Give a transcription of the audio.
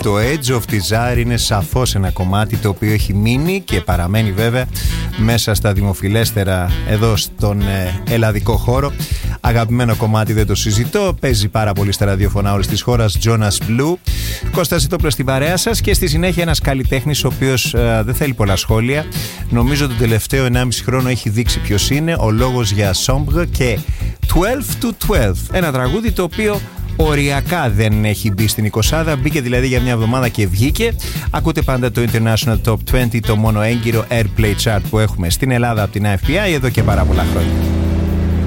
το Edge of Desire είναι σαφώς ένα κομμάτι το οποίο έχει μείνει και παραμένει βέβαια μέσα στα δημοφιλέστερα εδώ στον ελλαδικό χώρο. Αγαπημένο κομμάτι, δεν το συζητώ. Παίζει πάρα πολύ στα ραδιοφωνά όλης της χώρας. Jonas Blue. Κώστας Ζητόπουλος στην παρέα σας και στη συνέχεια ένας καλλιτέχνης ο οποίος δεν θέλει πολλά σχόλια. Νομίζω τον τελευταίο 1,5 χρόνο έχει δείξει ποιος είναι. Ο λόγος για Sombre και 12 to 12. Ένα τραγούδι το οποίο οριακά δεν έχει μπει στην 20. Μπήκε δηλαδή για μια εβδομάδα και βγήκε. Ακούτε πάντα το International Top 20, το μόνο έγκυρο Airplay Chart που έχουμε στην Ελλάδα από την IFPI εδώ και πάρα πολλά χρόνια.